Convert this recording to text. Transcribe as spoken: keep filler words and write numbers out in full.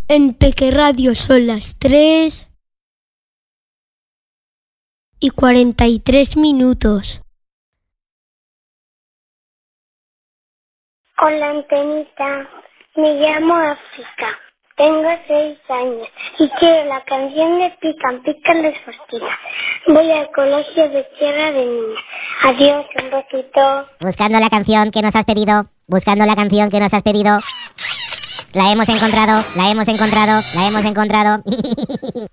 En Peque Radio son las tres y cuarenta y tres minutos. Hola, Antenita. Me llamo África. Tengo seis años y quiero la canción de Pican Pican de Fortina. Voy al colegio de Tierra de Niños. Adiós, un besito. Buscando la canción que nos has pedido. Buscando la canción que nos has pedido. La hemos encontrado, la hemos encontrado, la hemos encontrado.